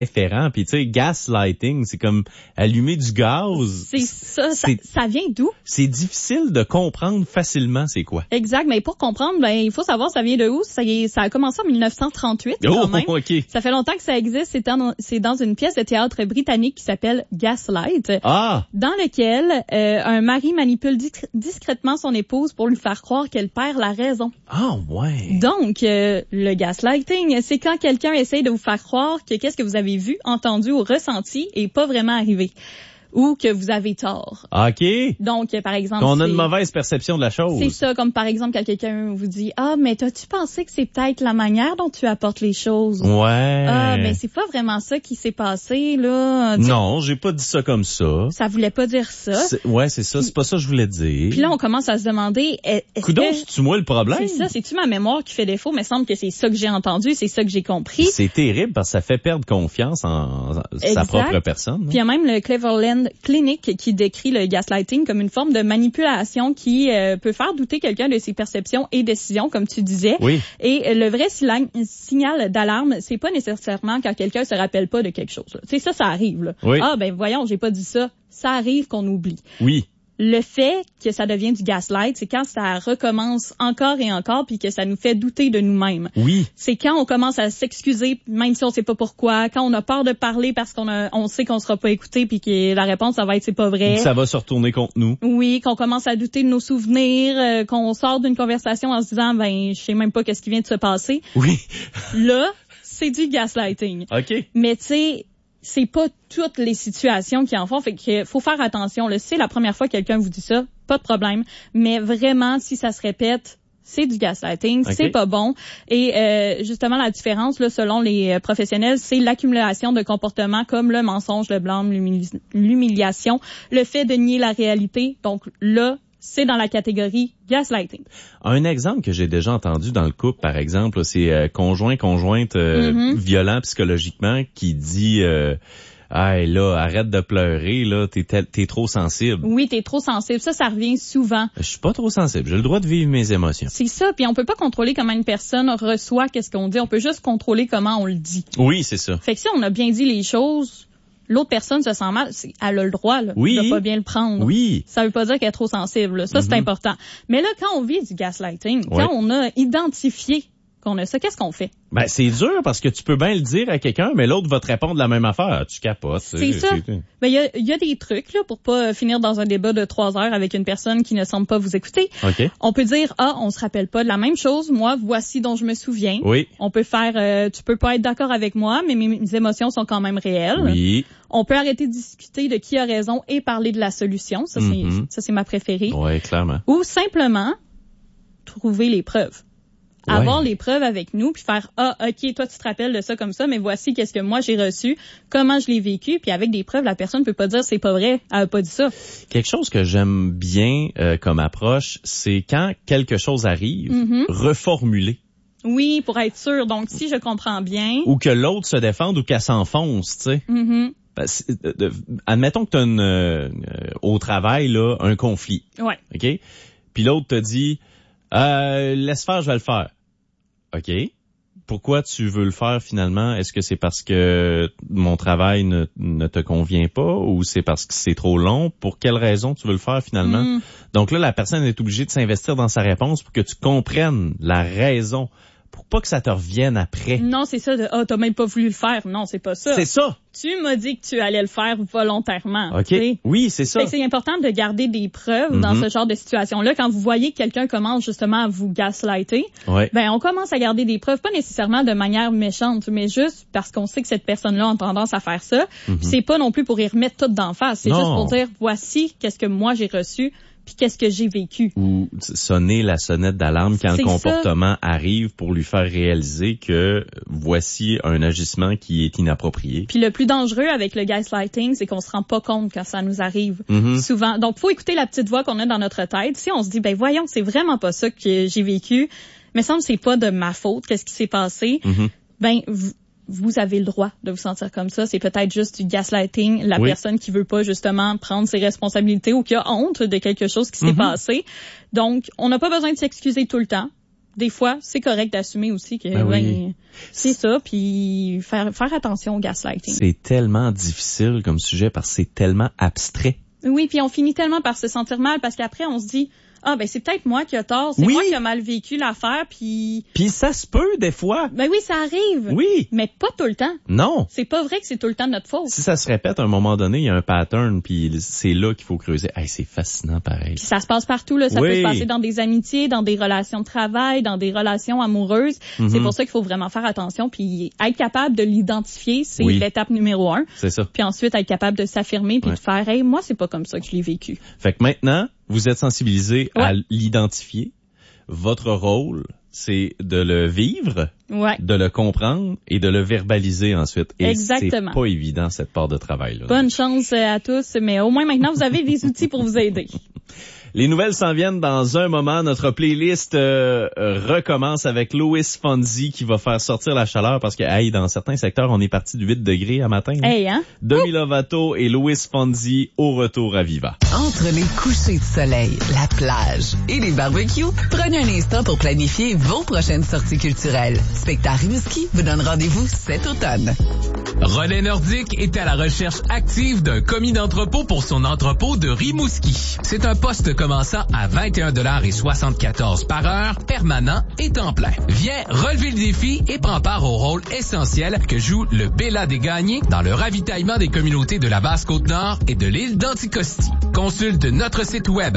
différent. Puis tu sais, gaslighting, c'est comme allumer du gaz. C'est ça. Ça vient d'où? C'est difficile de comprendre facilement c'est quoi. Exact. Mais pour comprendre, il faut savoir ça vient de où. Ça a commencé en 1938 quand même. OK. Ça fait longtemps que ça existe. C'est dans une pièce de théâtre britannique qui s'appelle Gaslight. Ah! Dans lequel un mari manipule discrètement son épouse pour lui faire croire qu'elle perd la raison. Ah, ouais. Donc, le gaslighting, c'est quand quelqu'un essaye de vous faire croire que qu'est-ce que vous avez vu, entendu ou ressenti est pas vraiment arrivé. Ou que vous avez tort. OK. Donc, par exemple... Qu'on a une mauvaise perception de la chose. C'est ça, comme par exemple quand quelqu'un vous dit « Ah, mais t'as-tu pensé que c'est peut-être la manière dont tu apportes les choses? » Ouais. Ah, mais c'est pas vraiment ça qui s'est passé, là. Non, j'ai pas dit ça comme ça. Ça voulait pas dire ça. Ouais, c'est ça, c'est pas ça que je voulais dire. Puis là, on commence à se demander... Coudonc, c'est-tu moi le problème? C'est ça, c'est-tu ma mémoire qui fait défaut? Mais il semble que c'est ça que j'ai entendu, c'est ça que j'ai compris. C'est terrible parce que ça fait perdre confiance en sa propre personne. Puis il y a même le Cleveland Clinic qui décrit le gaslighting comme une forme de manipulation qui peut faire douter quelqu'un de ses perceptions et décisions, comme tu disais. Oui. Et le vrai signal d'alarme, c'est pas nécessairement quand quelqu'un se rappelle pas de quelque chose. Tu sais, ça arrive. Là. Oui. Ah, ben voyons, j'ai pas dit ça. Ça arrive qu'on oublie. Oui. Le fait que ça devient du gaslight, c'est quand ça recommence encore et encore puis que ça nous fait douter de nous-mêmes. Oui. C'est quand on commence à s'excuser même si on sait pas pourquoi, quand on a peur de parler parce on sait qu'on sera pas écouté puis que la réponse ça va être c'est pas vrai. Ça va se retourner contre nous. Oui, qu'on commence à douter de nos souvenirs, qu'on sort d'une conversation en se disant je sais même pas qu'est-ce qui vient de se passer. Oui. Là, c'est du gaslighting. OK. Mais tu sais, c'est pas toutes les situations qui en font, fait que faut faire attention. Là, c'est la première fois que quelqu'un vous dit ça, pas de problème. Mais vraiment, si ça se répète, c'est du gaslighting, okay. C'est pas bon. Et justement, la différence, là, selon les professionnels, c'est l'accumulation de comportements comme le mensonge, le blâme, l'humiliation, le fait de nier la réalité. Donc là, c'est dans la catégorie gaslighting. Un exemple que j'ai déjà entendu dans le couple, par exemple, c'est conjointe violent psychologiquement qui dit hey, là, arrête de pleurer, là, t'es trop sensible. Oui, t'es trop sensible. Ça revient souvent. Je suis pas trop sensible. J'ai le droit de vivre mes émotions. C'est ça. Puis on peut pas contrôler comment une personne reçoit qu'est-ce qu'on dit. On peut juste contrôler comment on le dit. Oui, c'est ça. Fait que si on a bien dit les choses, l'autre personne se sent mal, elle a le droit là, de pas bien le prendre. Oui. Ça veut pas dire qu'elle est trop sensible. Là. Ça, c'est important. Mais là, quand on vit du gaslighting, quand on a identifié qu'on a ça, qu'est-ce qu'on fait? Ben, c'est dur parce que tu peux bien le dire à quelqu'un, mais l'autre va te répondre la même affaire. Tu capotes. C'est ça. Ben, il y a des trucs, là, pour pas finir dans un débat de 3 heures avec une personne qui ne semble pas vous écouter. Okay. On peut dire, on se rappelle pas de la même chose. Moi, voici dont je me souviens. Oui. On peut faire, tu peux pas être d'accord avec moi, mais mes émotions sont quand même réelles. Oui. On peut arrêter de discuter de qui a raison et parler de la solution. Ça, c'est ma préférée. Oui, clairement. Ou simplement, trouver les preuves. Avoir les preuves avec nous, puis faire OK, toi tu te rappelles de ça comme ça, mais voici qu'est-ce que moi j'ai reçu, comment je l'ai vécu, puis avec des preuves, la personne peut pas dire c'est pas vrai, elle a pas dit ça. Quelque chose que j'aime bien comme approche, c'est quand quelque chose arrive, reformuler. Oui, pour être sûr. Donc si je comprends bien, ou que l'autre se défende ou qu'elle s'enfonce, tu sais. Admettons que tu as au travail là un conflit. Ouais. OK? Puis l'autre te dit laisse faire, je vais le faire. OK. Pourquoi tu veux le faire finalement? Est-ce que c'est parce que mon travail ne te convient pas ou c'est parce que c'est trop long? Pour quelle raison tu veux le faire finalement? Donc là, la personne est obligée de s'investir dans sa réponse pour que tu comprennes la raison. Pour pas que ça te revienne après. Non, c'est ça. T'as même pas voulu le faire. Non, c'est pas ça. C'est ça. Tu m'as dit que tu allais le faire volontairement. OK. T'sais. Oui, c'est ça. C'est important de garder des preuves dans ce genre de situation-là. Quand vous voyez que quelqu'un commence justement à vous gaslighter, on commence à garder des preuves, pas nécessairement de manière méchante, mais juste parce qu'on sait que cette personne-là a tendance à faire ça. Puis c'est pas non plus pour y remettre tout d'en face. C'est juste pour dire, voici qu'est-ce que moi j'ai reçu. Puis qu'est-ce que j'ai vécu. Ou sonner la sonnette d'alarme quand le comportement arrive pour lui faire réaliser que voici un agissement qui est inapproprié. Puis le plus dangereux avec le gaslighting, c'est qu'on se rend pas compte quand ça nous arrive souvent. Donc, faut écouter la petite voix qu'on a dans notre tête. Si on se dit, voyons, c'est vraiment pas ça que j'ai vécu, mais ça me c'est pas de ma faute, qu'est-ce qui s'est passé, vous avez le droit de vous sentir comme ça. C'est peut-être juste du gaslighting, la personne qui veut pas justement prendre ses responsabilités ou qui a honte de quelque chose qui s'est passé. Donc, on n'a pas besoin de s'excuser tout le temps. des fois, c'est correct d'assumer aussi que c'est ça, puis faire attention au gaslighting. C'est tellement difficile comme sujet parce que c'est tellement abstrait. Oui, puis on finit tellement par se sentir mal parce qu'après, on se dit... Ah, ben, c'est peut-être moi qui a tort. C'est moi qui a mal vécu l'affaire, puis ça se peut, des fois. Ben oui, ça arrive. Oui. Mais pas tout le temps. Non. C'est pas vrai que c'est tout le temps de notre faute. Si ça se répète, à un moment donné, il y a un pattern, puis c'est là qu'il faut creuser. Hey, c'est fascinant, pareil. Puis ça se passe partout, là. Ça peut se passer dans des amitiés, dans des relations de travail, dans des relations amoureuses. C'est pour ça qu'il faut vraiment faire attention, puis être capable de l'identifier, c'est l'étape numéro 1. C'est ça. Puis ensuite, être capable de s'affirmer, puis de faire, hey, moi, c'est pas comme ça que je l'ai vécu. Fait que maintenant, vous êtes sensibilisé à l'identifier. Votre rôle, c'est de le vivre, de le comprendre et de le verbaliser ensuite. Et exactement. C'est pas évident, cette part de travail-là. Bonne chance à tous, mais au moins maintenant, vous avez des outils pour vous aider. Les nouvelles s'en viennent dans un moment. Notre playlist recommence avec Louis Fonzi qui va faire sortir la chaleur parce que dans certains secteurs, on est parti de 8 degrés à matin. Demi Lovato et Louis Fonzi au retour à Viva. Entre les couchers de soleil, la plage et les barbecues, prenez un instant pour planifier vos prochaines sorties culturelles. Spectacle Rimouski vous donne rendez-vous cet automne. Relais Nordique est à la recherche active d'un commis d'entrepôt pour son entrepôt de Rimouski. C'est un poste commençant à 21,74 $ par heure, permanent et temps plein. Viens relever le défi et prends part au rôle essentiel que joue le Bella des Gagnés dans le ravitaillement des communautés de la Basse-Côte-Nord et de l'île d'Anticosti. Consulte notre site web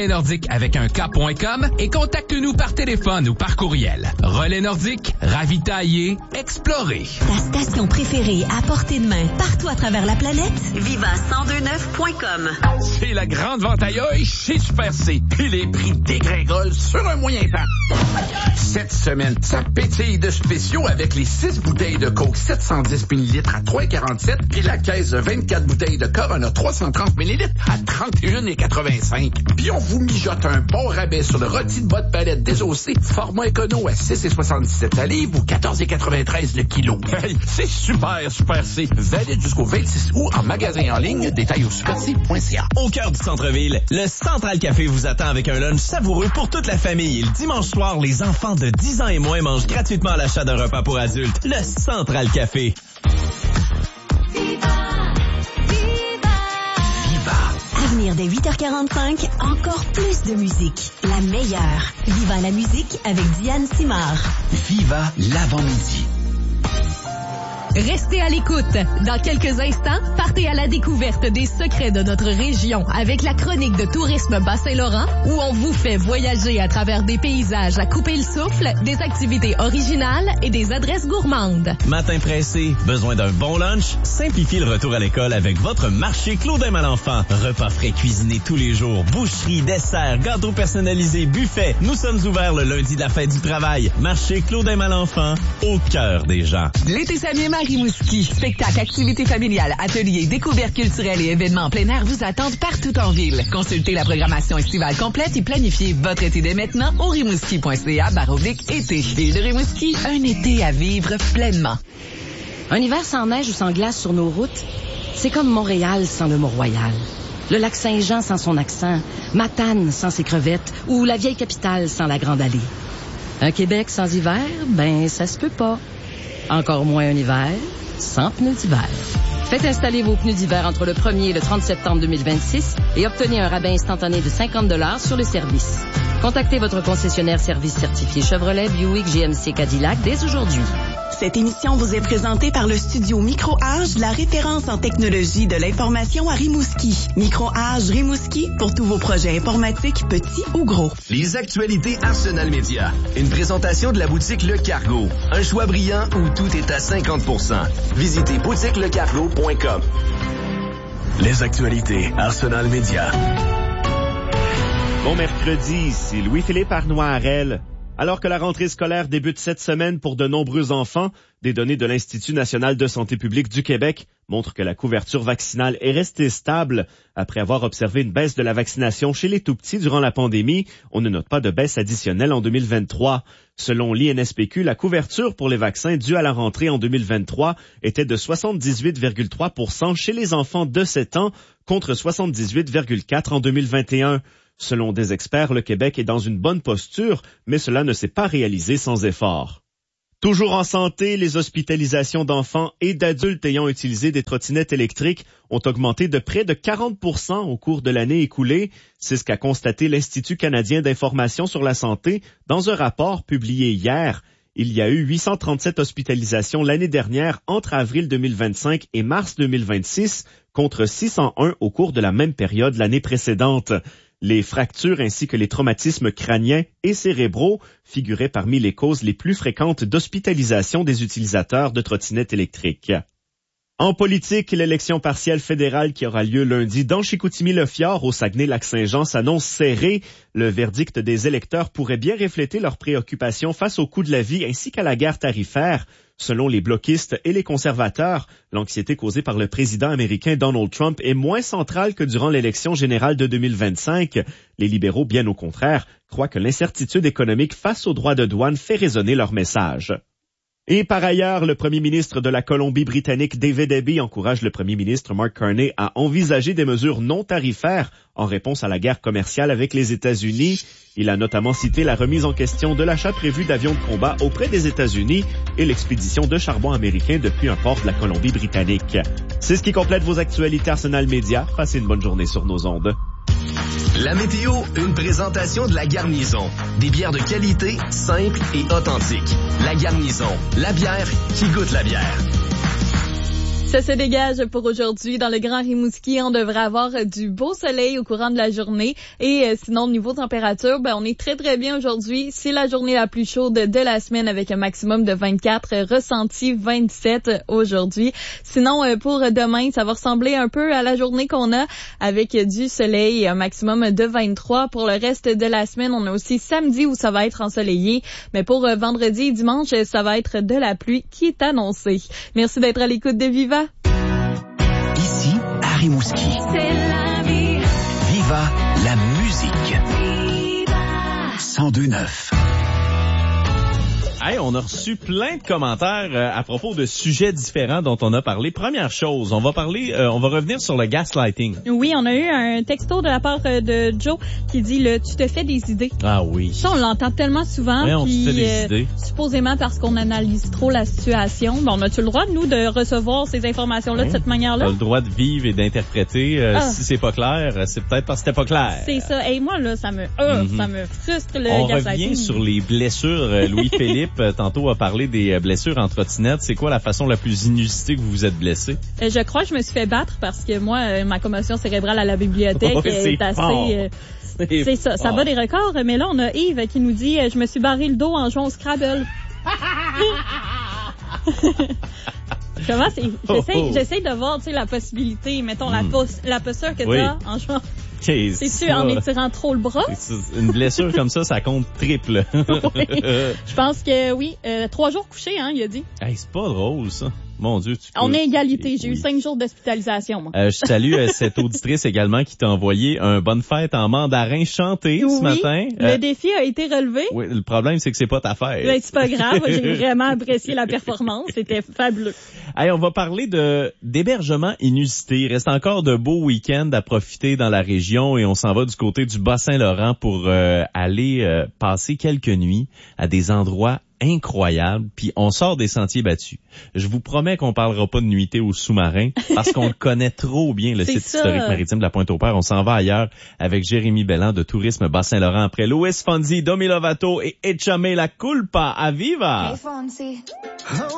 relaisnordique.com et contacte-nous par téléphone ou par courriel. Relais Nordique, ravitailler, explorer. Ta station préférée à portée de main partout à travers la planète? Viva1029.com. C'est la grande vente ailleurs chez Super C. Puis les prix dégringolent sur un moyen temps. Cette semaine, ça pétille de spéciaux avec les 6 bouteilles de Coke 710 ml à 3,47 puis la caisse de 24 bouteilles de Corona 330 ml à 31,85. Puis on vous mijote un bon rabais sur le rôti de botte palette désossé format écono à 6,77 la livre ou 14,93 le kilo. Hey, c'est super C. Valide jusqu'au 26 août en magasin en ligne. Détails au superc.ca. Au cœur du centre-ville, le Central Café vous attend avec un lunch savoureux pour toute la famille. Et le dimanche soir, les enfants de 10 ans et moins mangent gratuitement à l'achat d'un repas pour adultes. Le Central Café. À venir dès 8h45, encore plus de musique. La meilleure. Viva la musique avec Diane Simard. Viva l'avant-midi. Restez à l'écoute. Dans quelques instants, partez à la découverte des secrets de notre région avec la chronique de Tourisme Bas-Saint-Laurent où on vous fait voyager à travers des paysages à couper le souffle, des activités originales et des adresses gourmandes. Matin pressé, besoin d'un bon lunch? Simplifiez le retour à l'école avec votre marché Claudin Malenfant. Repas frais cuisinés tous les jours, boucherie, dessert, gâteaux personnalisés, buffet. Nous sommes ouverts le lundi de la fête du travail. Marché Claudin Malenfant, au cœur des gens. L'été s'amuse à Rimouski. Spectacles, activités familiales, ateliers, découvertes culturelles et événements en plein air vous attendent partout en ville. Consultez la programmation estivale complète et planifiez votre été dès maintenant au rimouski.ca/été. Ville de Rimouski, un été à vivre pleinement. Un hiver sans neige ou sans glace sur nos routes, c'est comme Montréal sans le Mont-Royal. Le lac Saint-Jean sans son accent, Matane sans ses crevettes ou la vieille capitale sans la Grande Allée. Un Québec sans hiver, ben ça se peut pas. Encore moins un hiver sans pneus d'hiver. Faites installer vos pneus d'hiver entre le 1er et le 30 septembre 2026 et obtenez un rabais instantané de 50 $ sur le service. Contactez votre concessionnaire service certifié Chevrolet, Buick, GMC, Cadillac dès aujourd'hui. Cette émission vous est présentée par le studio Micro-Age, la référence en technologie de l'information à Rimouski. Micro-Age Rimouski pour tous vos projets informatiques, petits ou gros. Les actualités Arsenal Média. Une présentation de la boutique Le Cargo. Un choix brillant où tout est à 50%. Visitez boutiquelecargo.com. Les actualités Arsenal Média. Bon mercredi, ici Louis-Philippe Arnoirel. Alors que la rentrée scolaire débute cette semaine pour de nombreux enfants, des données de l'Institut national de santé publique du Québec montrent que la couverture vaccinale est restée stable. Après avoir observé une baisse de la vaccination chez les tout-petits durant la pandémie, on ne note pas de baisse additionnelle en 2023. Selon l'INSPQ, la couverture pour les vaccins dus à la rentrée en 2023 était de 78,3% chez les enfants de 7 ans contre 78,4% en 2021. Selon des experts, le Québec est dans une bonne posture, mais cela ne s'est pas réalisé sans effort. Toujours en santé, les hospitalisations d'enfants et d'adultes ayant utilisé des trottinettes électriques ont augmenté de près de 40% au cours de l'année écoulée. C'est ce qu'a constaté l'Institut canadien d'information sur la santé dans un rapport publié hier. Il y a eu 837 hospitalisations l'année dernière entre avril 2025 et mars 2026 contre 601 au cours de la même période l'année précédente. Les fractures ainsi que les traumatismes crâniens et cérébraux figuraient parmi les causes les plus fréquentes d'hospitalisation des utilisateurs de trottinettes électriques. En politique, l'élection partielle fédérale qui aura lieu lundi dans Chicoutimi-Le-Fjord au Saguenay-Lac-Saint-Jean s'annonce serrée. Le verdict des électeurs pourrait bien refléter leurs préoccupations face au coût de la vie ainsi qu'à la guerre tarifaire. Selon les bloquistes et les conservateurs, l'anxiété causée par le président américain Donald Trump est moins centrale que durant l'élection générale de 2025. Les libéraux, bien au contraire, croient que l'incertitude économique face aux droits de douane fait résonner leur message. Et par ailleurs, le premier ministre de la Colombie-Britannique, David Eby, encourage le premier ministre Mark Carney à envisager des mesures non tarifaires en réponse à la guerre commerciale avec les États-Unis. Il a notamment cité la remise en question de l'achat prévu d'avions de combat auprès des États-Unis et l'expédition de charbon américain depuis un port de la Colombie-Britannique. C'est ce qui complète vos actualités Arsenal Média. Passez une bonne journée sur nos ondes. La météo, une présentation de La Garnison. Des bières de qualité, simples et authentiques. La Garnison, la bière qui goûte la bière. Ça se dégage pour aujourd'hui. Dans le Grand Rimouski, on devrait avoir du beau soleil au courant de la journée. Et sinon, niveau température, on est très, très bien aujourd'hui. C'est la journée la plus chaude de la semaine avec un maximum de 24, ressenti 27 aujourd'hui. Sinon, pour demain, ça va ressembler un peu à la journée qu'on a avec du soleil et un maximum de 23. Pour le reste de la semaine, on a aussi samedi où ça va être ensoleillé. Mais pour vendredi et dimanche, ça va être de la pluie qui est annoncée. Merci d'être à l'écoute de Viva. Ici, à Rimouski. C'est la vie. Viva la musique. Viva. 102.9. Hey, on a reçu plein de commentaires à propos de sujets différents dont on a parlé. Première chose, on va revenir sur le gaslighting. Oui, on a eu un texto de la part de Joe qui dit tu te fais des idées. Ah oui. Ça, on l'entend tellement souvent. Oui, on se fait des idées. Supposément parce qu'on analyse trop la situation. On a-tu le droit, nous, de recevoir ces informations-là de cette manière-là? On a le droit de vivre et d'interpréter. Si c'est pas clair, c'est peut-être parce que c'était pas clair. C'est ça. Et moi, là, ça me frustre le on gaslighting. Revient sur les blessures. Louis-Philippe, tantôt, a parlé des blessures en trottinette. C'est quoi la façon la plus inusitée que vous vous êtes blessé? Je crois que je me suis fait battre parce que moi, ma commotion cérébrale à la bibliothèque est assez... c'est ça, ça bat des records. Mais là, on a Yves qui nous dit « Je me suis barré le dos en jouant au Scrabble. » Comment c'est? J'essaie de voir, la possibilité. Mettons la posture que tu as en jouant. C'est-tu en étirant trop le bras? Une blessure comme ça compte triple. Oui. Je pense que oui. 3 jours couchés, il a dit. Hey, c'est pas drôle, ça. Mon Dieu, on est égalité. J'ai eu 5 jours d'hospitalisation, moi. Je salue cette auditrice également qui t'a envoyé un bonne fête en mandarin chanté ce matin. Le défi a été relevé. Oui, le problème, c'est que c'est pas ta fête. C'est pas grave. J'ai vraiment apprécié la performance. C'était fabuleux. Hey, on va parler d'hébergement inusité. Il reste encore de beaux week-ends à profiter dans la région et on s'en va du côté du Bas-Saint-Laurent pour aller passer quelques nuits à des endroits incroyable, puis on sort des sentiers battus. Je vous promets qu'on parlera pas de nuitée au sous-marin, parce qu'on le connaît trop bien, le site historique maritime de la Pointe-au-Père. On s'en va ailleurs avec Jérémy Belland de Tourisme Bas-Saint-Laurent après Louis Fonzi, Demi Lovato et Échame la Culpa à Viva. Hey, Fonzie.